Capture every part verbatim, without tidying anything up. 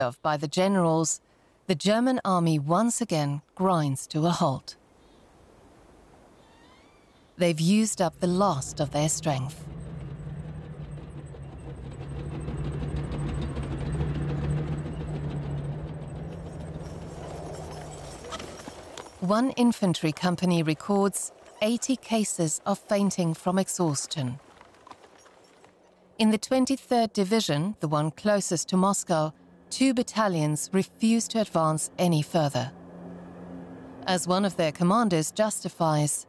of by the generals, the German army once again grinds to a halt. They've used up the last of their strength. One infantry company records eighty cases of fainting from exhaustion. In the twenty-third Division, the one closest to Moscow, two battalions refused to advance any further. As one of their commanders justifies,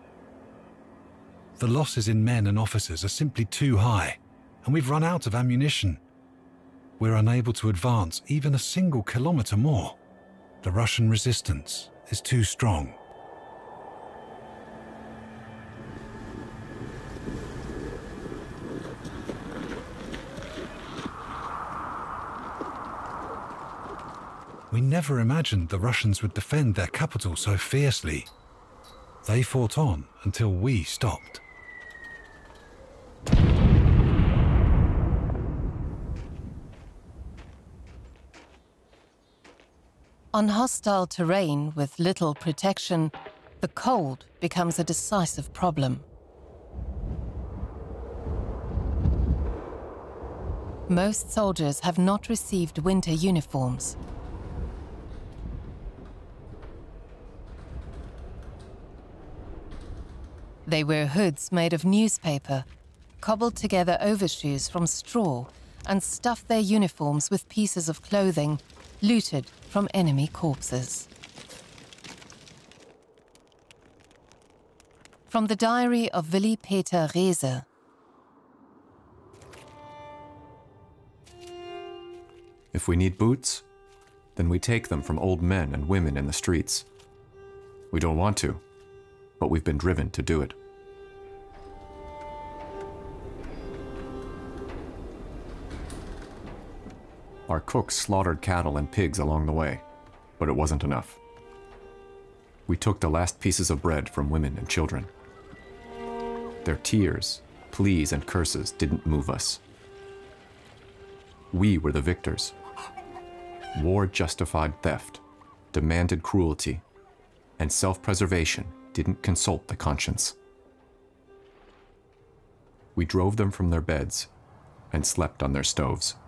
"The losses in men and officers are simply too high, and we've run out of ammunition. We're unable to advance even a single kilometer more. The Russian resistance is too strong." We never imagined the Russians would defend their capital so fiercely. They fought on until we stopped. On hostile terrain with little protection, the cold becomes a decisive problem. Most soldiers have not received winter uniforms. They wear hoods made of newspaper, cobbled together overshoes from straw, and stuff their uniforms with pieces of clothing looted from enemy corpses. From the diary of Willy Peter Reese. If we need boots, then we take them from old men and women in the streets. We don't want to, but we've been driven to do it. Our cooks slaughtered cattle and pigs along the way, but it wasn't enough. We took the last pieces of bread from women and children. Their tears, pleas, and curses didn't move us. We were the victors. War justified theft, demanded cruelty, and self-preservation didn't consult the conscience. We drove them from their beds and slept on their stoves.